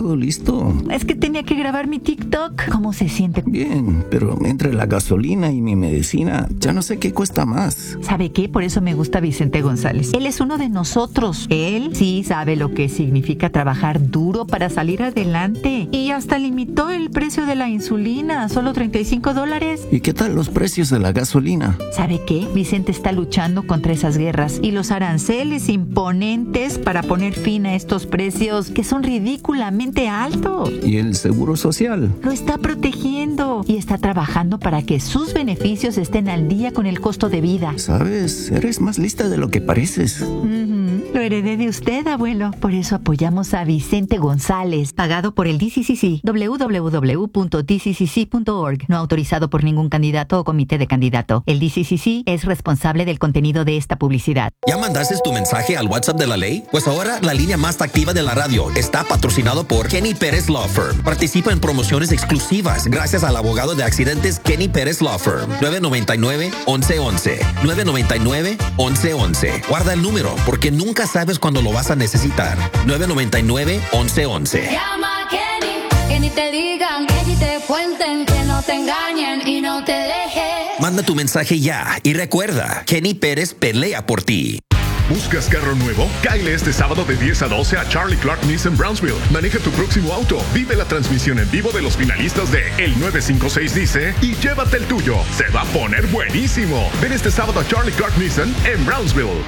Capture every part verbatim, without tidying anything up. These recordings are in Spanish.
todo listo. Es que tenía que grabar mi TikTok. ¿Cómo se siente? Bien, pero entre la gasolina y mi medicina, ya no sé qué cuesta más. ¿Sabe qué? Por eso me gusta Vicente González. Él es uno de nosotros. Él sí sabe lo que significa trabajar duro para salir adelante. Y hasta limitó el precio de la insulina a solo treinta y cinco dólares. ¿Y qué tal los precios de la gasolina? ¿Sabe qué? Vicente está luchando contra esas guerras y los aranceles imponentes para poner fin a estos precios que son ridículamente altos. ¿Y el seguro social? Lo está protegiendo y está trabajando para que sus beneficios estén al día con el costo de vida. ¿Sabes? Eres más lista de lo que pareces. Uh-huh. Lo heredé de usted, abuelo. Por eso apoyamos a Vicente González, pagado por el D C C C. doble u doble u doble u punto d c c c punto org. No autorizado por ningún candidato o comité de candidato. El D C C C es responsable del contenido de esta publicidad. ¿Ya mandaste tu mensaje al WhatsApp de la ley? Pues ahora la línea más activa de la radio está patrocinado por Kenny Pérez Law Firm. Participa en promociones exclusivas gracias al abogado de accidentes Kenny Pérez Law Firm. nueve nueve nueve, once once. nueve nueve nueve, once once. Guarda el número porque nunca sabes cuándo lo vas a necesitar. nueve nueve nueve, once once. Llama a Kenny, que ni te digan, que ni te cuenten, que no te engañen y no te dejes. Manda tu mensaje ya y recuerda, Kenny Pérez pelea por ti. ¿Buscas carro nuevo? Cáele este sábado de diez a doce a Charlie Clark Nissan Brownsville. Maneja tu próximo auto, vive la transmisión en vivo de los finalistas de El nueve cinco seis Dice y llévate el tuyo. Se va a poner buenísimo. Ven este sábado a Charlie Clark Nissan en Brownsville.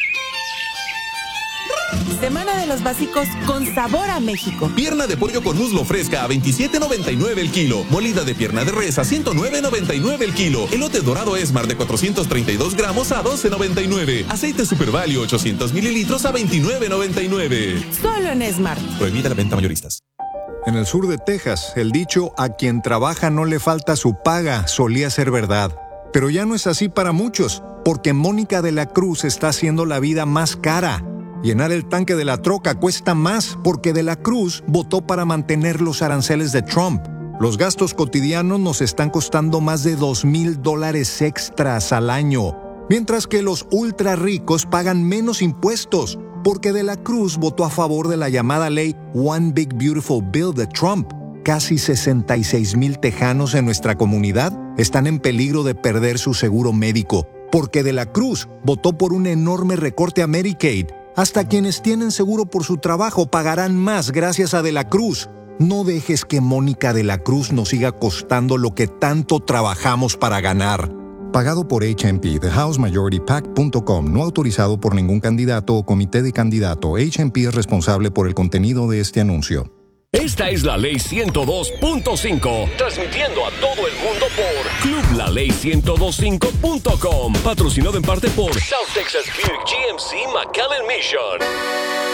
Semana de los básicos con sabor a México. Pierna de pollo con muslo fresca a veintisiete noventa y nueve el kilo. Molida de pierna de res a ciento nueve noventa y nueve el kilo. Elote dorado Esmar de cuatrocientos treinta y dos gramos a doce noventa y nueve. Aceite Super Value ochocientos mililitros a veintinueve noventa y nueve. Solo en Esmar. Prohibida la venta mayoristas. En el sur de Texas, el dicho "a quien trabaja no le falta su paga" solía ser verdad. Pero ya no es así para muchos, porque Mónica de la Cruz está haciendo la vida más cara. Llenar el tanque de la troca cuesta más porque de la Cruz votó para mantener los aranceles de Trump. Los gastos cotidianos nos están costando más de dos mil dólares extras al año, mientras que los ultra ricos pagan menos impuestos porque de la Cruz votó a favor de la llamada ley One Big Beautiful Bill de Trump. Casi sesenta y seis mil tejanos en nuestra comunidad están en peligro de perder su seguro médico porque de la Cruz votó por un enorme recorte a Medicaid. Hasta quienes tienen seguro por su trabajo pagarán más gracias a De la Cruz. No dejes que Mónica de la Cruz nos siga costando lo que tanto trabajamos para ganar. Pagado por H M P, the house majority pac punto com, no autorizado por ningún candidato o comité de candidato. H M P es responsable por el contenido de este anuncio. Esta es la Ley ciento dos punto cinco, transmitiendo a todo el mundo por club la ley ciento dos punto cinco punto com, patrocinado en parte por South Texas Buick G M C McAllen Mission.